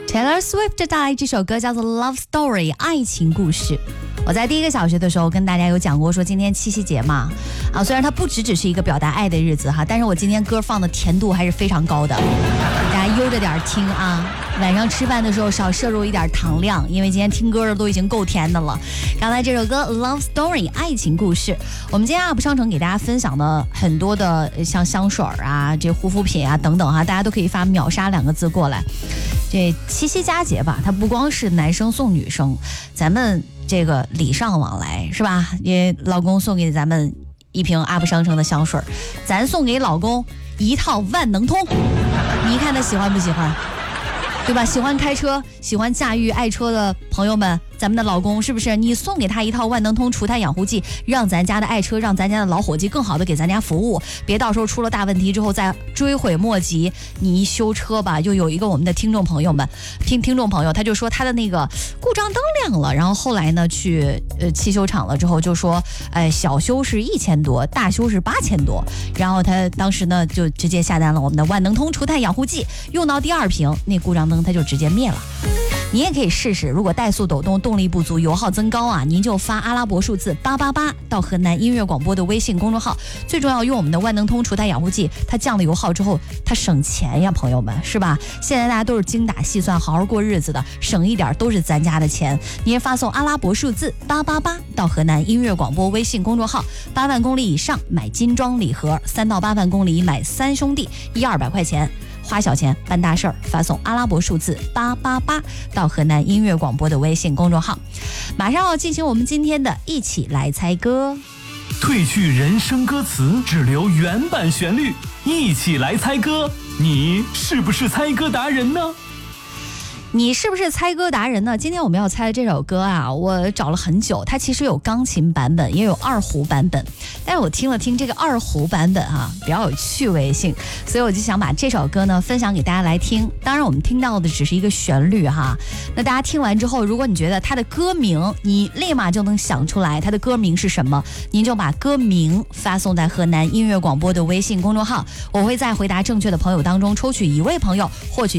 Taylor Swift 带来这首歌叫做 Love Story 爱情故事。我在第一个小时的时候跟大家有讲过，说今天七夕节嘛，虽然它不只是一个表达爱的日子哈，但是我今天歌放的甜度还是非常高的，大家悠着点听啊。晚上吃饭的时候少摄入一点糖量，因为今天听歌的都已经够甜的了。刚才这首歌 Love Story 爱情故事，我们今天UP商城给大家分享的很多的像香水啊、这护肤品啊等等哈，大家都可以发秒杀2个字过来。这七夕佳节吧，它不光是男生送女生，咱们这个礼尚往来是吧？也老公送给咱们一瓶UP商城的香水，咱送给老公一套万能通，你看他喜欢不喜欢？对吧？喜欢开车、喜欢驾驭爱车的朋友们，咱们的老公是不是你送给他一套万能通除碳养护剂，让咱家的爱车，让咱家的老伙计更好的给咱家服务，别到时候出了大问题之后再追悔莫及。你一修车吧，就有一个我们的听众朋友，他就说他的那个故障灯亮了，然后后来呢去汽修厂了之后就说，小修是1000多，大修是8000多，然后他当时呢就直接下单了我们的万能通除碳养护剂，用到第2瓶，那故障灯它就直接灭了。你也可以试试，如果怠速抖动、动力不足、油耗增高啊，您就发阿拉伯数字888到河南音乐广播的微信公众号。最重要，用我们的万能通除碳养护剂，它降了油耗之后，它省钱呀，朋友们，是吧？现在大家都是精打细算、好好过日子的，省一点都是咱家的钱。你也发送阿拉伯数字888到河南音乐广播微信公众号。8万公里以上买精装礼盒，3到8万公里买3兄弟，100-200块钱。花小钱办大事儿，发送阿拉伯数字888到河南音乐广播的微信公众号。马上要进行我们今天的一起来猜歌， 褪去人声歌词，只留原版旋律，一起来猜歌，你是不是猜歌达人呢？ 你是不是猜歌达人呢？今天我们要猜的这首歌啊，我找了很久，它其实有钢琴版本，也有2胡版本，但是我听了听这个2胡版本啊，比较有趣味性，所以我就想把这首歌呢分享给大家来听。当然我们听到的只是一个旋律哈，那大家听完之后，如果你觉得它的歌名你立马就能想出来它的歌名是什么，您就把歌名发送在河南音乐广播的微信公众号，我会在回答正确的朋友当中抽取1位朋友获取